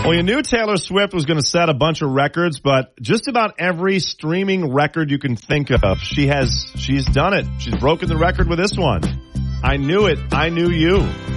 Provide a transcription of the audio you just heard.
Well, you knew Taylor Swift was going to set a bunch of records, but just about every streaming record you can think of, she's done it. She's broken the record with this one. I Knew It, I Knew You.